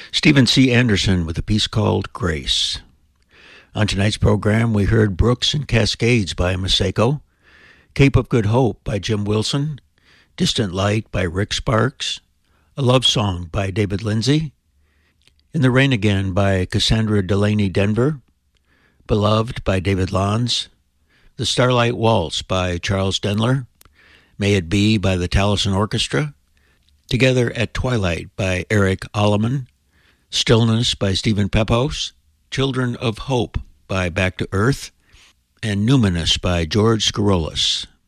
Stephen C. Anderson with a piece called Grace. On tonight's program, we heard Brooks and Cascades by Maseko, Cape of Good Hope by Jim Wilson, Distant Light by Rick Sparks, A Love Song by David Lindsay, In the Rain Again by Cassandra Delaney Denver, Beloved by David Lons, The Starlight Waltz by Charles Denler, May It Be by the Taliesin Orchestra, Together at Twilight by Eric Alleman, Stillness by Stephen Pepos, Children of Hope by Back to Earth, and Numinous by George Skouroulas.